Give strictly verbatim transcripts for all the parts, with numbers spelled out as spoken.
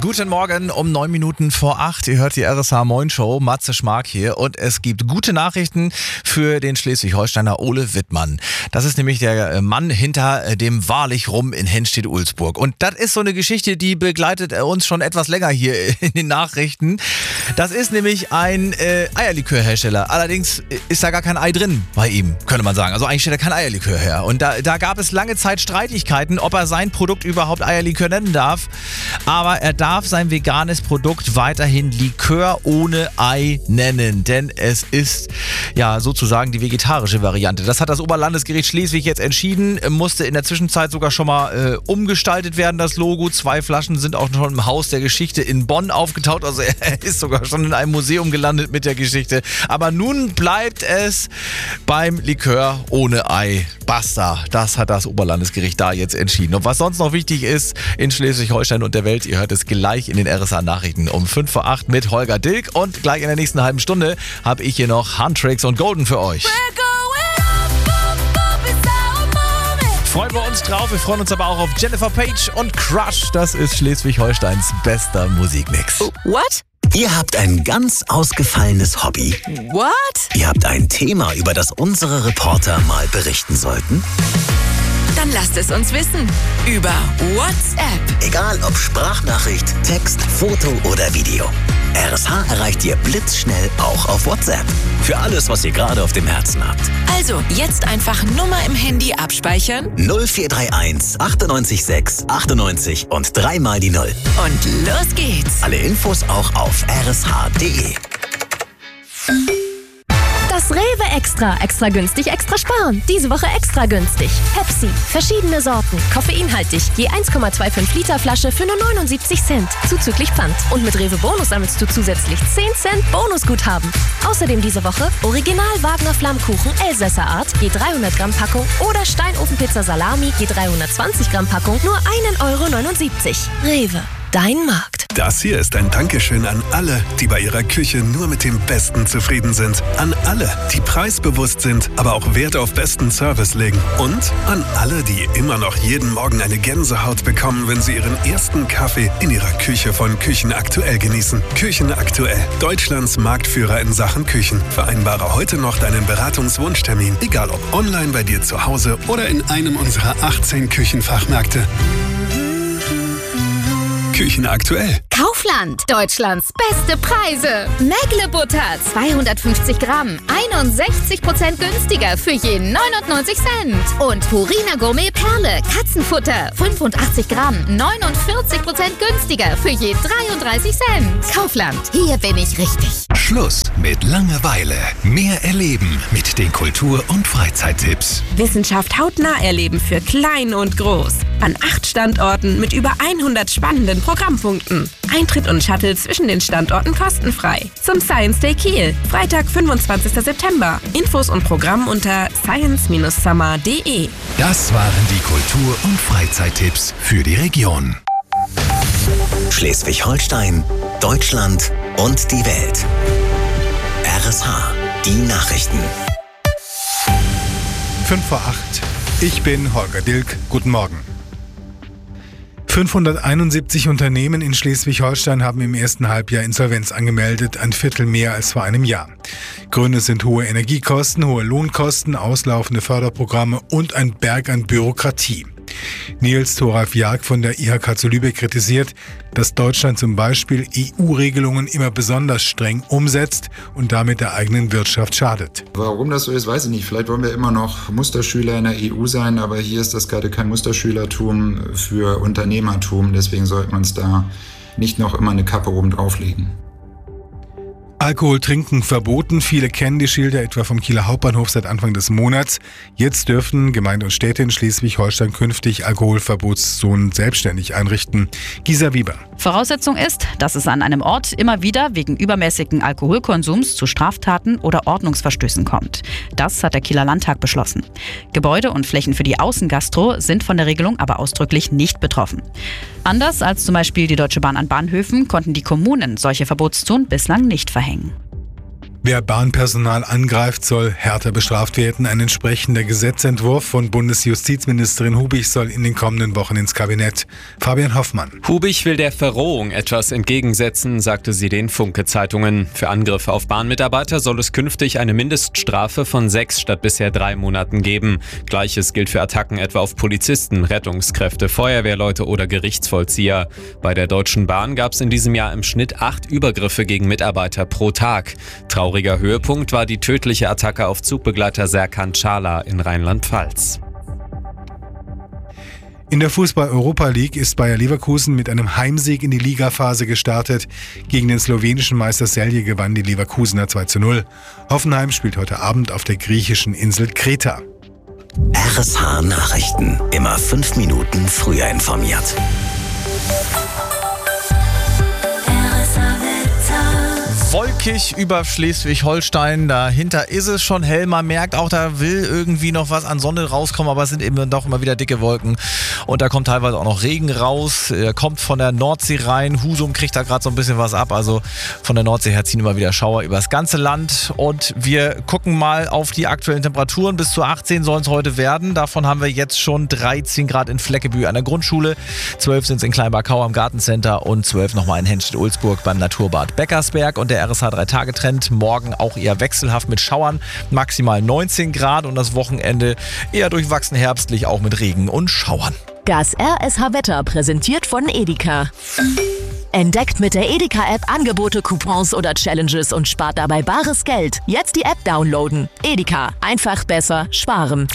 Guten Morgen um neun Minuten vor acht. Ihr hört die R S H Moin Show. Matze Schmark hier. Und es gibt gute Nachrichten für den Schleswig-Holsteiner Ole Wittmann. Das ist nämlich der Mann hinter dem Wahrlich Rum in Henstedt-Ulzburg. Und das ist so eine Geschichte, die begleitet uns schon etwas länger hier in den Nachrichten. Das ist nämlich ein äh, Eierlikörhersteller. Allerdings ist da gar kein Ei drin bei ihm, könnte man sagen. Also eigentlich stellt er kein Eierlikör her. Und da, da gab es lange Zeit Streitigkeiten, ob er sein Produkt überhaupt Eierlikör nennen darf. Aber er darf sein veganes Produkt weiterhin Likör ohne Ei nennen. Denn es ist ja sozusagen die vegetarische Variante. Das hat das Oberlandesgericht Schleswig jetzt entschieden. Musste in der Zwischenzeit sogar schon mal äh, umgestaltet werden, das Logo. Zwei Flaschen sind auch schon im Haus der Geschichte in Bonn aufgetaucht. Also er ist sogar schon in einem Museum gelandet mit der Geschichte. Aber nun bleibt es beim Likör ohne Ei. Basta. Das hat das Oberlandesgericht da jetzt entschieden. Und was sonst noch wichtig ist in Schleswig-Holstein und der Welt, ihr hört es gleich in den R S H-Nachrichten um fünf vor acht mit Holger Dilk. Und gleich in der nächsten halben Stunde habe ich hier noch Huntrix und Golden für euch. Freuen wir uns drauf. Wir freuen uns aber auch auf Jennifer Page und Crush. Das ist Schleswig-Holsteins bester Musikmix. What? Ihr habt ein ganz ausgefallenes Hobby. What? Ihr habt ein Thema, über das unsere Reporter mal berichten sollten. Dann lasst es uns wissen. Über WhatsApp. Egal ob Sprachnachricht, Text, Foto oder Video. R S H erreicht ihr blitzschnell auch auf WhatsApp. Für alles, was ihr gerade auf dem Herzen habt. Also jetzt einfach Nummer im Handy abspeichern. null vier drei eins achtundneunzig sechs achtundneunzig und dreimal die Null. Und los geht's. Alle Infos auch auf r s h punkt d e. Das Rewe Extra. Extra günstig, extra sparen. Diese Woche extra günstig. Pepsi. Verschiedene Sorten. Koffeinhaltig. Je eins Komma fünfundzwanzig Liter Flasche für nur neunundsiebzig Cent. Zuzüglich Pfand. Und mit Rewe Bonus sammelst du zusätzlich zehn Cent Bonusguthaben. Außerdem diese Woche Original Wagner Flammkuchen Elsässer Art. Je dreihundert Gramm Packung. Oder Steinofenpizza Salami. Je dreihundertzwanzig Gramm Packung. Nur ein Euro neunundsiebzig. Rewe. Dein Markt. Das hier ist ein Dankeschön an alle, die bei ihrer Küche nur mit dem Besten zufrieden sind. An alle, die preisbewusst sind, aber auch Wert auf besten Service legen. Und an alle, die immer noch jeden Morgen eine Gänsehaut bekommen, wenn sie ihren ersten Kaffee in ihrer Küche von Küchen Aktuell genießen. Küchen Aktuell, Deutschlands Marktführer in Sachen Küchen. Vereinbare heute noch deinen Beratungswunschtermin, egal ob online bei dir zu Hause oder in einem unserer achtzehn Küchenfachmärkte. Küchen Aktuell. Kaufland. Deutschlands beste Preise. Mägle-Butter zweihundertfünfzig Gramm. einundsechzig Prozent günstiger für je neunundneunzig Cent. Und Purina Gourmet Perle. Katzenfutter. fünfundachtzig Gramm. neunundvierzig Prozent günstiger für je dreiunddreißig Cent. Kaufland. Hier bin ich richtig. Schluss mit Langeweile. Mehr erleben mit den Kultur- und Freizeittipps. Wissenschaft hautnah erleben für klein und groß. An acht Standorten mit über hundert spannenden Programmpunkten. Eintritt und Shuttle zwischen den Standorten kostenfrei. Zum Science Day Kiel. Freitag, fünfundzwanzigster September. Infos und Programm unter science Bindestrich summer punkt de. Das waren die Kultur- und Freizeittipps für die Region. Schleswig-Holstein, Deutschland und die Welt. R S H, die Nachrichten. fünf vor acht. Ich bin Holger Dilk. Guten Morgen. fünfhunderteinundsiebzig Unternehmen in Schleswig-Holstein haben im ersten Halbjahr Insolvenz angemeldet, ein Viertel mehr als vor einem Jahr. Gründe sind hohe Energiekosten, hohe Lohnkosten, auslaufende Förderprogramme und ein Berg an Bürokratie. Nils Thoralf Jag von der I H K zu Lübeck kritisiert, dass Deutschland zum Beispiel E U-Regelungen immer besonders streng umsetzt und damit der eigenen Wirtschaft schadet. Warum das so ist, weiß ich nicht. Vielleicht wollen wir immer noch Musterschüler in der E U sein, aber hier ist das gerade kein Musterschülertum für Unternehmertum. Deswegen sollte man es da nicht noch immer eine Kappe oben drauflegen. Alkohol trinken verboten. Viele kennen die Schilder etwa vom Kieler Hauptbahnhof seit Anfang des Monats. Jetzt dürfen Gemeinde und Städte in Schleswig-Holstein künftig Alkoholverbotszonen selbstständig einrichten. Gisa Wieber. Voraussetzung ist, dass es an einem Ort immer wieder wegen übermäßigen Alkoholkonsums zu Straftaten oder Ordnungsverstößen kommt. Das hat der Kieler Landtag beschlossen. Gebäude und Flächen für die Außengastro sind von der Regelung aber ausdrücklich nicht betroffen. Anders als zum Beispiel die Deutsche Bahn an Bahnhöfen konnten die Kommunen solche Verbotszonen bislang nicht verhängen. Wer Bahnpersonal angreift, soll härter bestraft werden. Ein entsprechender Gesetzentwurf von Bundesjustizministerin Hubich soll in den kommenden Wochen ins Kabinett. Fabian Hoffmann. Hubich will der Verrohung etwas entgegensetzen, sagte sie den Funke-Zeitungen. Für Angriffe auf Bahnmitarbeiter soll es künftig eine Mindeststrafe von sechs statt bisher drei Monaten geben. Gleiches gilt für Attacken etwa auf Polizisten, Rettungskräfte, Feuerwehrleute oder Gerichtsvollzieher. Bei der Deutschen Bahn gab es in diesem Jahr im Schnitt acht Übergriffe gegen Mitarbeiter pro Tag. Trauriger Höhepunkt war die tödliche Attacke auf Zugbegleiter Serkan Çağlar in Rheinland-Pfalz. In der Fußball-Europa League ist Bayer Leverkusen mit einem Heimsieg in die Ligaphase gestartet. Gegen den slowenischen Meister Celje gewann die Leverkusener zwei zu null. Hoffenheim spielt heute Abend auf der griechischen Insel Kreta. R S H Nachrichten. Immer fünf Minuten früher informiert. Wolkig über Schleswig-Holstein, dahinter ist es schon hell, man merkt auch, da will irgendwie noch was an Sonne rauskommen, aber es sind eben doch immer wieder dicke Wolken und da kommt teilweise auch noch Regen raus, er kommt von der Nordsee rein, Husum kriegt da gerade so ein bisschen was ab, also von der Nordsee her ziehen immer wieder Schauer über das ganze Land und wir gucken mal auf die aktuellen Temperaturen, bis zu achtzehn sollen es heute werden, davon haben wir jetzt schon dreizehn Grad in Fleckebü an der Grundschule, zwölf sind es in Kleinbarkau am Gartencenter und zwölf nochmal in Henstedt-Ulzburg beim Naturbad Beckersberg und der R S H drei Tage Trend, morgen auch eher wechselhaft mit Schauern, maximal neunzehn Grad und das Wochenende eher durchwachsen herbstlich, auch mit Regen und Schauern. Das R S H-Wetter präsentiert von Edeka. Entdeckt mit der Edeka-App Angebote, Coupons oder Challenges und spart dabei bares Geld. Jetzt die App downloaden. Edeka, einfach besser sparen.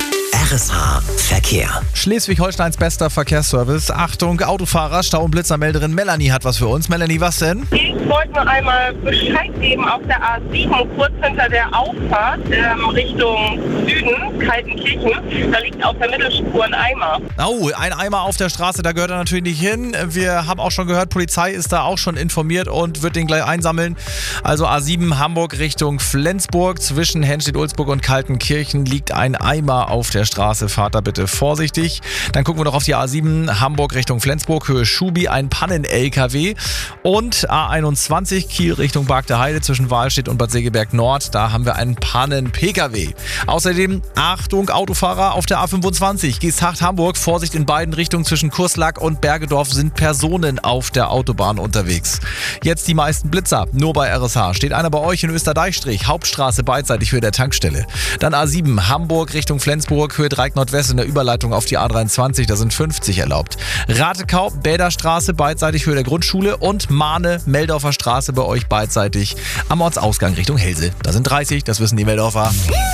R S H Verkehr. Schleswig-Holsteins bester Verkehrsservice. Achtung, Autofahrer, Stau- und Blitzermelderin Melanie hat was für uns. Melanie, was denn? Ich wollte nur einmal Bescheid geben auf der A sieben, kurz hinter der Auffahrt ähm, Richtung Süden, Kaltenkirchen. Da liegt auf der Mittelspur ein Eimer. Oh, ein Eimer auf der Straße, da gehört er natürlich nicht hin. Wir haben auch schon gehört, Polizei ist da auch schon informiert und wird den gleich einsammeln. Also A sieben Hamburg Richtung Flensburg. Zwischen Henstedt-Ulzburg und Kaltenkirchen liegt ein Eimer auf der Straße. Fahrt da bitte vorsichtig. Dann gucken wir noch auf die A sieben Hamburg Richtung Flensburg, Höhe Schubi, ein Pannen-L K W. Und A einundzwanzig Kiel Richtung Barg der Heide zwischen Wahlstedt und Bad Segeberg Nord. Da haben wir einen Pannen-P K W. Außerdem Achtung Autofahrer auf der A fünfundzwanzig. Geesthacht Hamburg. Vorsicht in beiden Richtungen zwischen Kurslack und Bergedorf sind Personen auf der Autobahn unterwegs. Jetzt die meisten Blitzer. Nur bei R S H. Steht einer bei euch in Österdeichstrich. Hauptstraße beidseitig Höhe der Tankstelle. Dann A sieben Hamburg Richtung Flensburg. Höhe Dreieck Nordwest in der Überleitung auf die A dreiundzwanzig, da sind fünfzig erlaubt. Ratekau, Bäderstraße, beidseitig Höhe der Grundschule und Mahne, Meldorfer Straße bei euch beidseitig am Ortsausgang Richtung Helse. Da sind dreißig, das wissen die Meldorfer.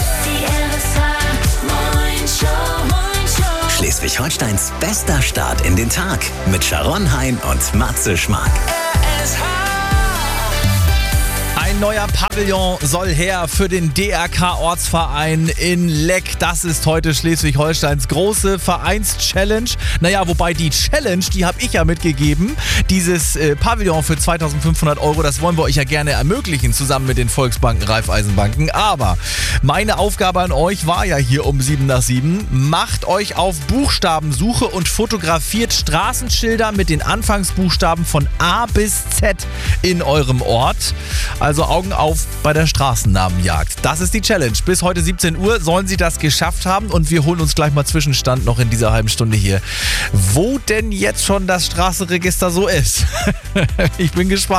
Schleswig-Holsteins bester Start in den Tag mit Sharon Hein und Matze Schmark. Ein neuer Pavillon soll her für den D R K-Ortsverein in Leck. Das ist heute Schleswig-Holsteins große Vereins-Challenge. Naja, wobei die Challenge, die habe ich ja mitgegeben. Dieses äh, Pavillon für zweitausendfünfhundert Euro, das wollen wir euch ja gerne ermöglichen, zusammen mit den Volksbanken, Raiffeisenbanken. Aber meine Aufgabe an euch war ja hier um sieben nach sieben. Macht euch auf Buchstabensuche und fotografiert Straßenschilder mit den Anfangsbuchstaben von A bis Z in eurem Ort. Also Augen auf bei der Straßennamenjagd. Das ist die Challenge. Bis heute siebzehn Uhr sollen sie das geschafft haben und wir holen uns gleich mal Zwischenstand noch in dieser halben Stunde hier. Wo denn jetzt schon das Straßenregister so ist? Ich bin gespannt.